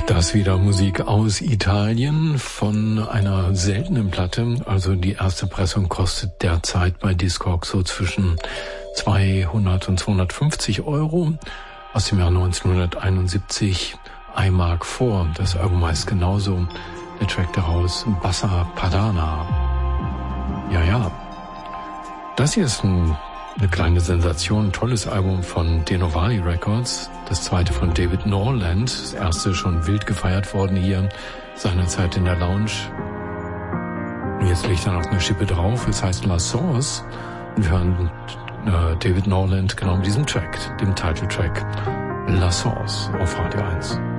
Das wieder Musik aus Italien von einer seltenen Platte. Also die erste Pressung kostet derzeit bei Discogs so zwischen 200 und 250 Euro. Aus dem Jahr 1971, I Mark IV. Das Album heißt genauso. Der Track daraus, Bassa Padana. Ja. Das hier ist eine kleine Sensation, ein tolles Album von Denovali Records. Das zweite von David Norland, das erste schon wild gefeiert worden hier, seinerzeit in der Lounge. Und jetzt legt er noch eine Schippe drauf, es heißt La Source. Und wir hören David Norland genau mit diesem Track, dem Titeltrack La Source auf Radio 1.